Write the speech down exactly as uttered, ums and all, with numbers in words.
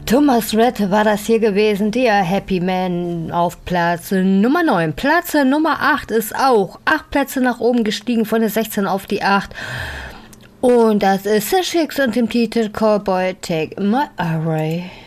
Thomas Rhett war das hier gewesen, der Happy Man auf Platz Nummer neun. Platz Nummer acht ist auch acht Plätze nach oben gestiegen, von der sechzehn auf die acht. Und das ist The Chicks und dem Titel Cowboy Take My Array.